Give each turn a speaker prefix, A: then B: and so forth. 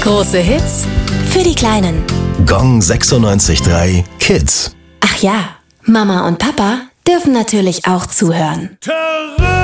A: Große Hits für die Kleinen.
B: Gong 96.3 Kids.
A: Ach ja, Mama und Papa dürfen natürlich auch zuhören.
C: Terrain!